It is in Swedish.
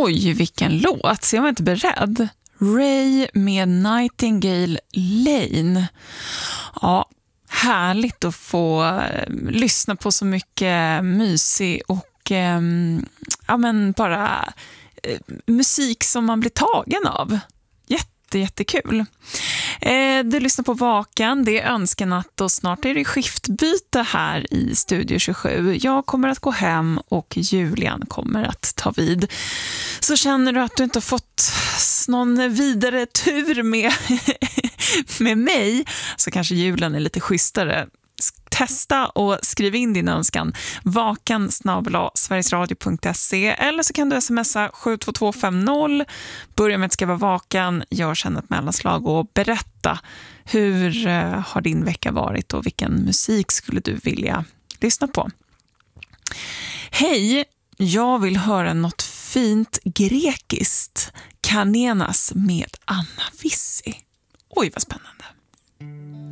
Oj, vilken låt. Så jag var inte beredd. Ray med Nightingale Lane. Ja, härligt att få lyssna på så mycket mysig och bara musik som man blir tagen av. Jättekul. Du lyssnar på Vakan, det är önskenatt och snart är det skiftbyte här i Studio 27. Jag kommer att gå hem och Julian kommer att ta vid. Så känner du att du inte har fått någon vidare tur med mig, så kanske Julian är lite schysstare. Testa och skriv in din önskan vakan@sverigesradio.se eller så kan du smsa 72250, börja med att skriva Vakan, gör sen ett mellanslag och berätta hur har din vecka varit och vilken musik skulle du vilja lyssna på. Hej, jag vill höra något fint grekiskt, Kanenas med Anna Vissi. Oj, vad spännande.